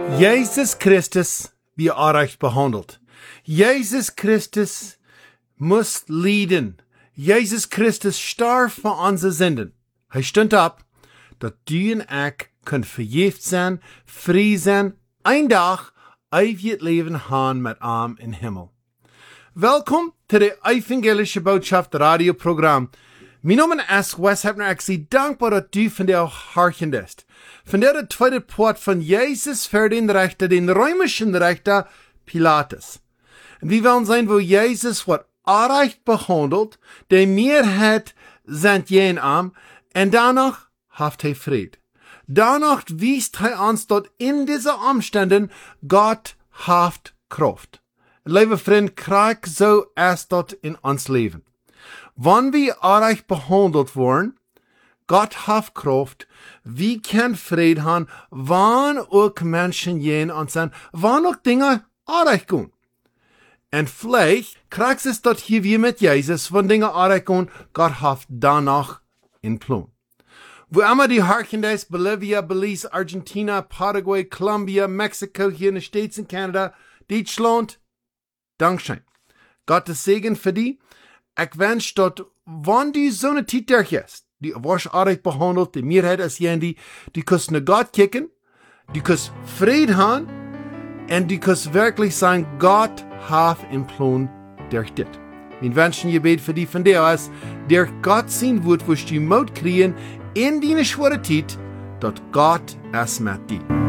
Jesus Christus wie Unrecht behandelt. Jesus Christus muss leiden. Jesus Christus starb für unsere Sünden. Hij stond op, dat du en ik kunnen vergeeft zijn, vrij zijn, een dag eeuwig leven gaan met hem in Himmel. Welkom to de Evangelische Boodschap radioprogram. Mijn naam is Wes Hebner. Ik zie dankbaar dat du vandaag hartjendest. Vandaag de tweede poort van Jezus voor den rechter, den römischen rechter Pilatus. En we willen zijn wo Jezus wat Unrecht behandelt, de Mehrheit zendt jen am, en danach haft hij vrede. Danach wiest hij ons dat in diese Umständen Gott haft Kraft. Lieve vriend, krijg zo is dat in ons leven. Wanneer we Unrecht behandeld worden, Gott haft Kraft, wie kan vrede haben, wann ook Menschen jen ons zijn, wann ook dingen Unrecht doen. En vielleicht krijgt es dat hier wie mit Jesus, wenn Dinge Unrecht gehen, Gott haft danach in Plan. Wo immer die Harkendes, Bolivia, Belize, Argentina, Paraguay, Colombia, Mexico, hier in den States in Canada, Deutschland, Dankeschön. Gottes Segen für die. Ich wünsche, dass, wenn die so eine Zeit durch ist, die was Unrecht behandelt, die Mehrheit ist die kannst nach Gott kicken, die kannst Frieden haben, und die kannst wirklich sagen, Gott hat im Plan durch dit. Mein Wünschen Gebet für die von dir ist, der Gott sein wird, wo du Mut kriegen, in deine schwere Zeit, dass Gott es mit dir.